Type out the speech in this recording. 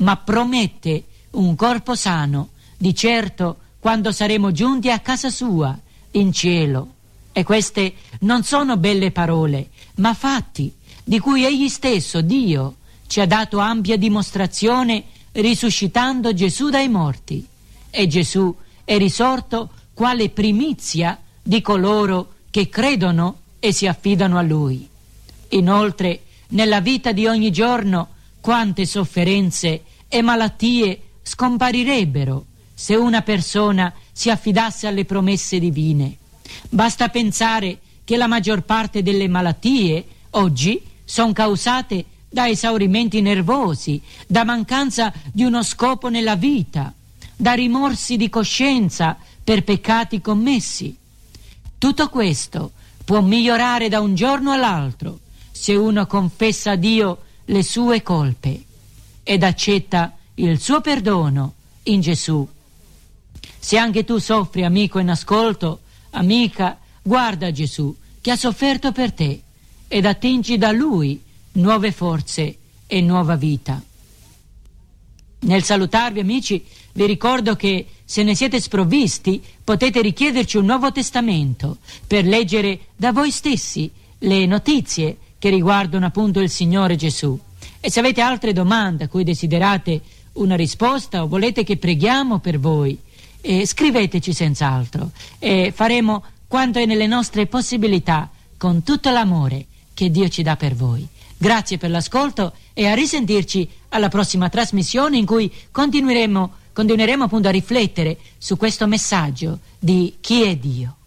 ma promette un corpo sano, di certo quando saremo giunti a casa sua, in cielo. E queste non sono belle parole, ma fatti, di cui egli stesso, Dio, ci ha dato ampia dimostrazione risuscitando Gesù dai morti. E Gesù è risorto quale primizia di coloro che credono e si affidano a Lui. Inoltre, nella vita di ogni giorno, quante sofferenze e malattie scomparirebbero se una persona si affidasse alle promesse divine. Basta pensare che la maggior parte delle malattie oggi sono causate da esaurimenti nervosi, da mancanza di uno scopo nella vita, da rimorsi di coscienza per peccati commessi. Tutto questo può migliorare da un giorno all'altro se uno confessa a Dio le sue colpe ed accetta il suo perdono in Gesù. Se anche tu soffri, amico in ascolto, amica, guarda Gesù che ha sofferto per te ed attingi da Lui nuove forze e nuova vita. Nel salutarvi, amici, vi ricordo che se ne siete sprovvisti potete richiederci un Nuovo Testamento per leggere da voi stessi le notizie che riguardano appunto il Signore Gesù. E se avete altre domande a cui desiderate una risposta o volete che preghiamo per voi, scriveteci senz'altro e faremo quanto è nelle nostre possibilità con tutto l'amore che Dio ci dà per voi. Grazie per l'ascolto e a risentirci alla prossima trasmissione in cui continueremo appunto a riflettere su questo messaggio di chi è Dio.